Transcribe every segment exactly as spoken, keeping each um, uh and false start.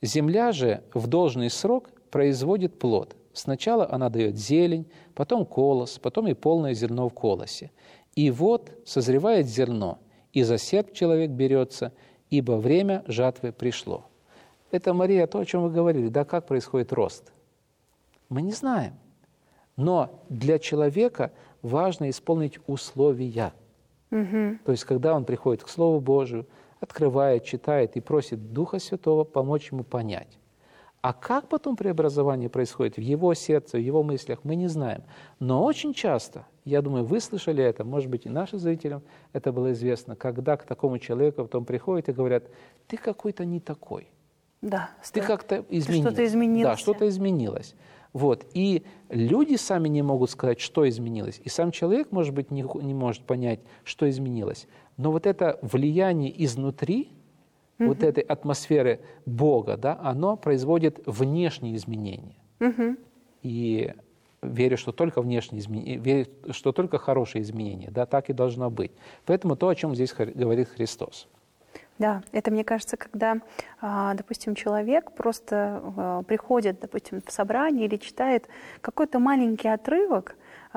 Земля же в должный срок производит плод. Сначала она дает зелень, потом колос, потом и полное зерно в колосе. И вот созревает зерно, и за серп человек берется, ибо время жатвы пришло». Это, Мария, то, о чем вы говорили, да, как происходит рост. Мы не знаем. Но для человека важно исполнить условия. Угу. То есть, когда он приходит к Слову Божию, открывает, читает и просит Духа Святого помочь ему понять. А как потом преобразование происходит в его сердце, в его мыслях, мы не знаем. Но очень часто, я думаю, вы слышали это, может быть, и нашим зрителям это было известно, когда к такому человеку потом приходят и говорят: «Ты какой-то не такой». Да, ты как-то изменился. Что-то изменилось. Да, что-то изменилось. Вот. И люди сами не могут сказать, что изменилось. И сам человек, может быть, не, не может понять, что изменилось. Но вот это влияние изнутри, угу. вот этой атмосферы Бога, да, оно производит внешние изменения. Угу. И верю, что только внешние изменения, верю, что только хорошие изменения, да, так и должно быть. Поэтому то, о чем здесь говорит Христос. Да, это, мне кажется, когда, допустим, человек просто приходит, допустим, в собрание или читает какой-то маленький отрывок,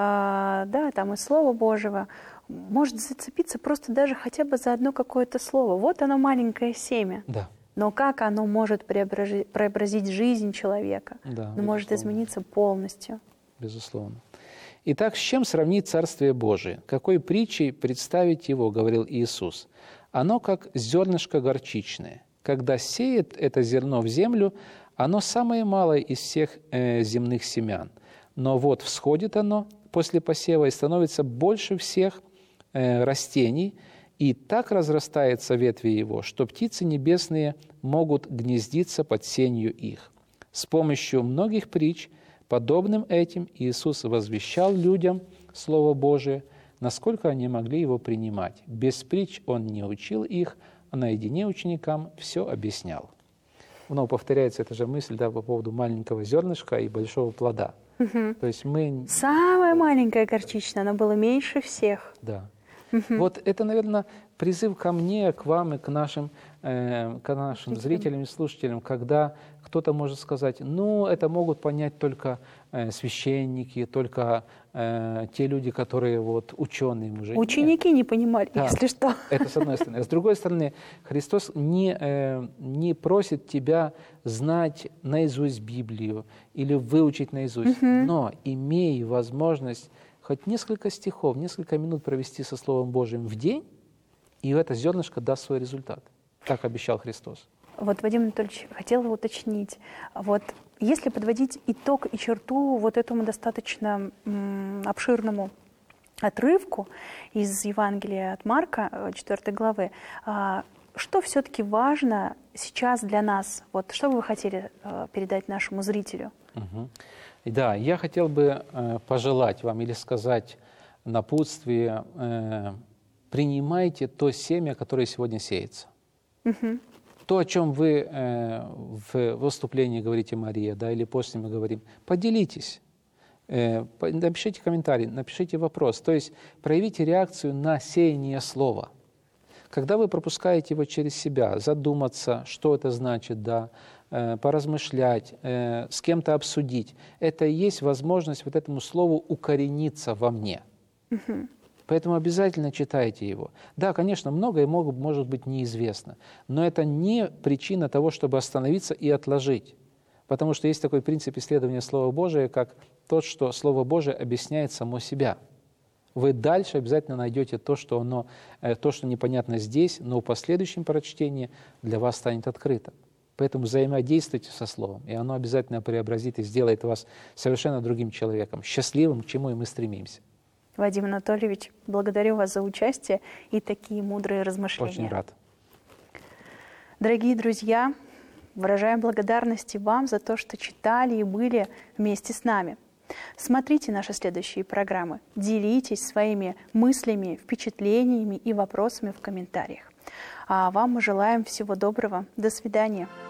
да, там из Слова Божьего, может зацепиться просто даже хотя бы за одно какое-то слово. Вот оно, маленькое семя. Да. Но как оно может преобразить, преобразить жизнь человека? Да, оно может измениться полностью. Безусловно. Итак, с чем сравнить Царствие Божие? Какой притчей представить его, говорил Иисус? Оно как зернышко горчичное. Когда сеет это зерно в землю, оно самое малое из всех э, земных семян. Но вот всходит оно после посева и становится больше всех э, растений, и так разрастается ветви его, что птицы небесные могут гнездиться под сенью их. С помощью многих притч, подобным этим, Иисус возвещал людям Слово Божие, насколько они могли его принимать. Без притч он не учил их, а наедине ученикам все объяснял. Вновь повторяется эта же мысль, да, по поводу маленького зернышка и большого плода. Угу. То есть мы... Самая маленькая горчичная, она была меньше всех. Да. Угу. Вот это, наверное, призыв ко мне, к вам и к нашим, э, к нашим зрителям и слушателям, когда кто-то может сказать: ну, это могут понять только э, священники, только э, те люди, которые вот ученые мужи. Ученики Нет. не понимали, да, если что. Это с одной стороны. А с другой стороны, Христос не, э, не просит тебя знать наизусть Библию или выучить наизусть, угу. но имей возможность хоть несколько стихов, несколько минут провести со Словом Божьим в день, и это зернышко даст свой результат. Так обещал Христос. Вот, Вадим Анатольевич, хотела уточнить. Вот, если подводить итог и черту вот этому достаточно м, обширному отрывку из Евангелия от Марка, четвёртой главы, а, что все-таки важно сейчас для нас? Вот, что бы вы хотели а, передать нашему зрителю? Угу. Да, я хотел бы э, пожелать вам или сказать напутствие: э, принимайте то семя, которое сегодня сеется. Угу. То, о чем вы э, в выступлении говорите, Мария, да, или после мы говорим, поделитесь, э, напишите комментарий, напишите вопрос, то есть проявите реакцию на сеяние слова. Когда вы пропускаете его через себя, задуматься, что это значит, да, э, поразмышлять, э, с кем-то обсудить, это и есть возможность вот этому слову укорениться во мне. Угу. Поэтому обязательно читайте его. Да, конечно, многое могут, может быть неизвестно, но это не причина того, чтобы остановиться и отложить. Потому что есть такой принцип исследования Слова Божия, как тот, что Слово Божие объясняет само себя. Вы дальше обязательно найдете то, что, оно, то, что непонятно здесь, но в последующем прочтении для вас станет открыто. Поэтому взаимодействуйте со Словом, и оно обязательно преобразит и сделает вас совершенно другим человеком, счастливым, к чему и мы стремимся. Вадим Анатольевич, благодарю вас за участие и такие мудрые размышления. Очень рад. Дорогие друзья, выражаем благодарность вам за то, что читали и были вместе с нами. Смотрите наши следующие программы, делитесь своими мыслями, впечатлениями и вопросами в комментариях. А вам мы желаем всего доброго. До свидания.